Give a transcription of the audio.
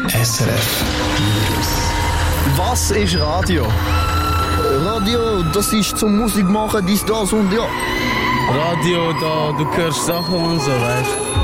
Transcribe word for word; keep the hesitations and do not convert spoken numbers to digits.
S R F News. Was ist Radio? Radio, das ist zum Musik machen, dies, das und ja. Radio, da, du hörst Sachen und so, weißt du?